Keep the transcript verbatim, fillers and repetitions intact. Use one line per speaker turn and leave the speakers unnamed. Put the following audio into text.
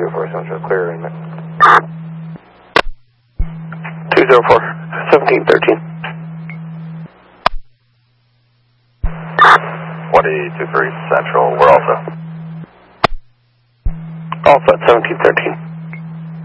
two four Central, clear in there.
two zero four, seventeen thirteen.
one eight two three Central, we're also.
Also at seventeen thirteen.